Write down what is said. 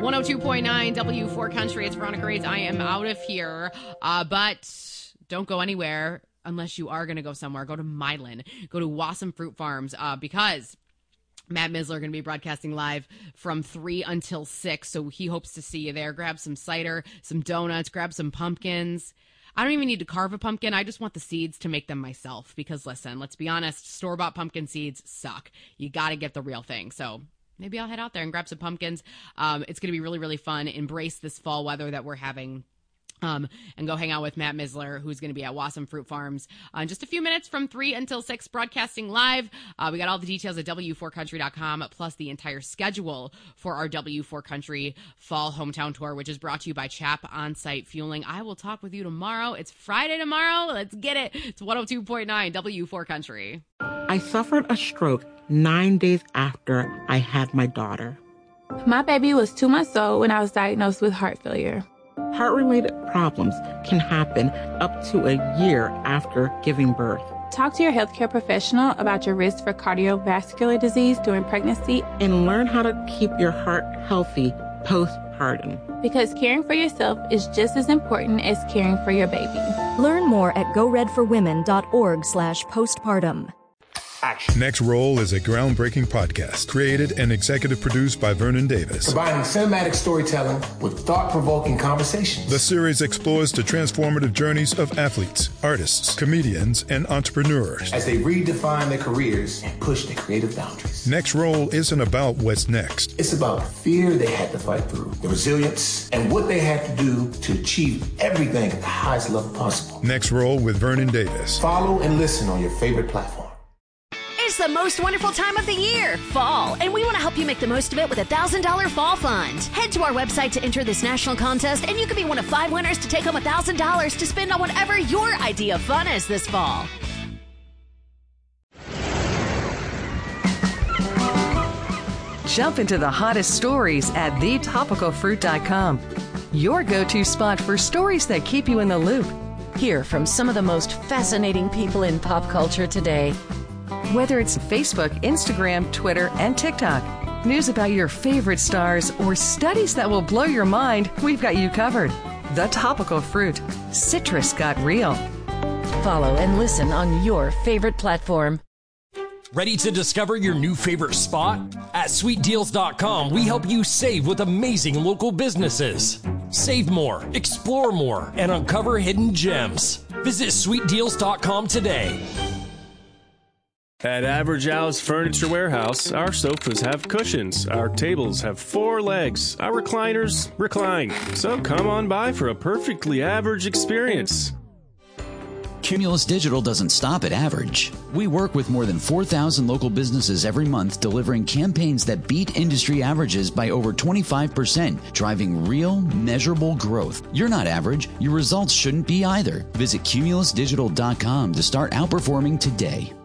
102.9 W4 Country. It's Veronica Reyes. I am out of here, but don't go anywhere unless you are going to go somewhere. Go to Milan. Go to Wasson Fruit Farms because Matt Misler going to be broadcasting live from 3 until 6, so he hopes to see you there. Grab some cider, some donuts, grab some pumpkins. I don't even need to carve a pumpkin. I just want the seeds to make them myself because, listen, let's be honest, store-bought pumpkin seeds suck. You got to get the real thing, so maybe I'll head out there and grab some pumpkins. It's going to be really, really fun. Embrace this fall weather that we're having. And go hang out with Matt Misler, who's going to be at Wasson Fruit Farms in just a few minutes from 3 until 6, broadcasting live. We got all the details at W4Country.com, plus the entire schedule for our W4 Country Fall Hometown Tour, which is brought to you by Chap On-Site Fueling. I will talk with you tomorrow. It's Friday tomorrow. Let's get it. It's 102.9 W4 Country. I suffered a stroke 9 days after I had my daughter. My baby was 2 months old when I was diagnosed with heart failure. Heart-related problems can happen up to a year after giving birth. Talk to your healthcare professional about your risk for cardiovascular disease during pregnancy and learn how to keep your heart healthy postpartum. Because caring for yourself is just as important as caring for your baby. Learn more at goredforwomen.org/postpartum. Action. Next Roll is a groundbreaking podcast created and executive produced by Vernon Davis. Combining cinematic storytelling with thought-provoking conversations. The series explores the transformative journeys of athletes, artists, comedians, and entrepreneurs as they redefine their careers and push their creative boundaries. Next Roll isn't about what's next. It's about the fear they had to fight through, the resilience, and what they had to do to achieve everything at the highest level possible. Next Roll with Vernon Davis. Follow and listen on your favorite platform. It's the most wonderful time of the year, fall, and we want to help you make the most of it with a $1,000 fall fund. Head to our website to enter this national contest, and you could be one of 5 winners to take home $1,000 to spend on whatever your idea of fun is this fall. Jump into the hottest stories at thetopicalfruit.com. Your go-to spot for stories that keep you in the loop. Hear from some of the most fascinating people in pop culture today. Whether it's Facebook, Instagram, Twitter, and TikTok, news about your favorite stars, or studies that will blow your mind, we've got you covered. The Topical Fruit. Citrus got real. Follow and listen on your favorite platform. Ready to discover your new favorite spot? At sweetdeals.com, we help you save with amazing local businesses. Save more, explore more, and uncover hidden gems. Visit sweetdeals.com today. At Average Al's Furniture Warehouse, our sofas have cushions, our tables have 4 legs, our recliners recline. So come on by for a perfectly average experience. Cumulus Digital doesn't stop at average. We work with more than 4,000 local businesses every month, delivering campaigns that beat industry averages by over 25%, driving real, measurable growth. You're not average. Your results shouldn't be either. Visit cumulusdigital.com to start outperforming today.